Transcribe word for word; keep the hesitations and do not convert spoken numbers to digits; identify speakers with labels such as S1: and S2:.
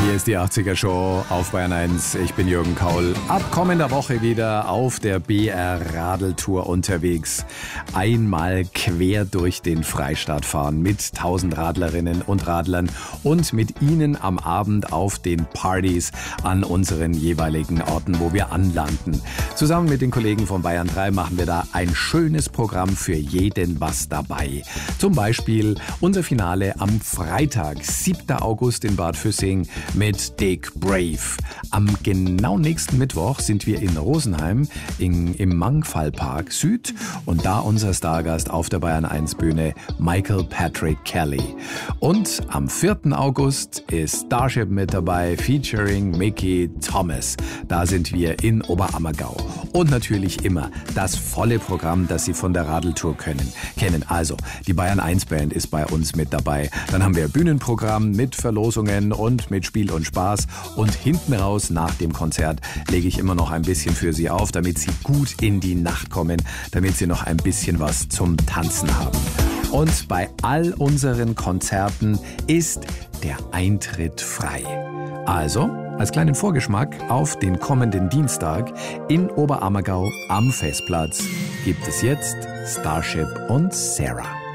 S1: Hier ist die achtziger Show auf Bayern eins. Ich bin Jürgen Kaul. Ab kommender Woche wieder auf der B R Radeltour unterwegs. Einmal quer durch den Freistaat fahren mit tausend Radlerinnen und Radlern und mit ihnen am Abend auf den Partys an unseren jeweiligen Orten, wo wir anlanden. Zusammen mit den Kollegen von Bayern drei machen wir da ein schönes Programm für jeden was dabei. Zum Beispiel unser Finale am Freitag, siebter August in Bad Füssing mit Dick Brave. Am genau nächsten Mittwoch sind wir in Rosenheim in, im Mangfallpark Süd und da unser Stargast auf der Bayern eins Bühne Michael Patrick Kelly. Und am vierten August ist Starship mit dabei featuring Mickey Thomas. Da sind wir in Oberammergau. Und natürlich immer das volle Programm, das Sie von der Radeltour können, kennen. Also, die Bayern eins Band ist bei uns mit dabei. Dann haben wir Bühnenprogramm mit Verlosungen und mit Spiel und Spaß. Und hinten raus nach dem Konzert lege ich immer noch ein bisschen für Sie auf, damit Sie gut in die Nacht kommen, damit Sie noch ein bisschen was zum Tanzen haben. Und bei all unseren Konzerten ist der Eintritt frei. Also, als kleinen Vorgeschmack auf den kommenden Dienstag in Oberammergau am Festplatz gibt es jetzt Starship und Sarah.